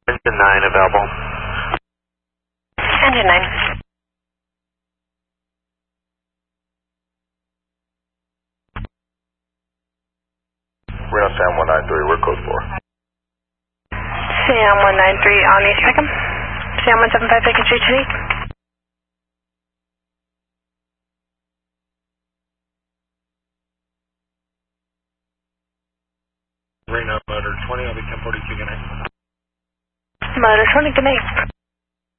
Engine 9 available. Engine 9. Reno Sam 193, we're code 4. Sam 193 on East Peckham. Sam 175 Peckham Street 28. Reno Motor 20, I'll be 1042, good night. Motor 20, good night.